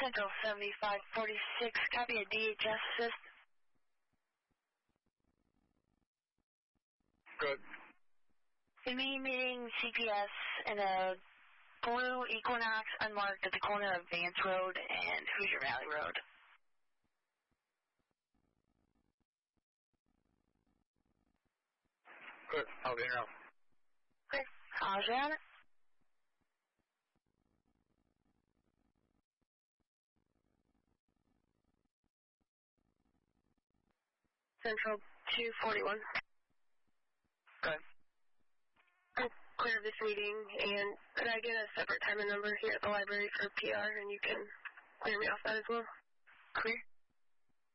Central 7546, copy a DHS assist. Good. In me meeting CPS in a blue Equinox unmarked at the corner of Vance Road and Hoosier Valley Road. Good. I'll be around. Okay. How's you on it? Central 241. Okay. I'm clear of this meeting, and could I get a separate time and number here at the library for PR, and you can clear me off that as well? Clear.